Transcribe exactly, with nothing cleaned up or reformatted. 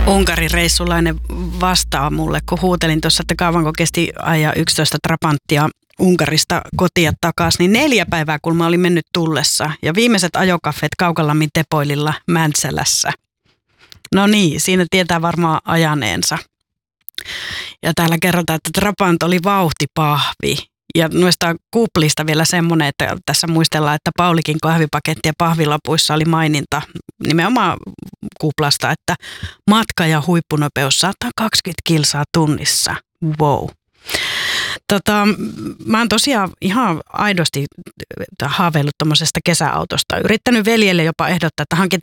Unkarin reissulainen vastaa mulle, kun huutelin tuossa, että kauanko kesti ajaa yksitoista trapanttia Unkarista kotia takaisin, niin neljä päivää, kun mä olin mennyt tullessa. Ja viimeiset ajokaffeet Kaukalammin Tepoililla Mäntsälässä. No niin, siinä tietää varmaan ajaneensa. Ja täällä kerrotaan, että Trabant oli vauhtipahvi. Ja noista kuplista vielä semmoinen, että tässä muistellaan, että Paulikin kahvipaketti ja pahvilapuissa oli maininta nimenomaan kuplasta, että matka ja huippunopeus sata kaksikymmentä kilsaa tunnissa. Wow. Tota, mä oon tosiaan ihan aidosti haaveillut tuommoisesta kesäautosta. Yrittänyt veljelle jopa ehdottaa, että hankitaan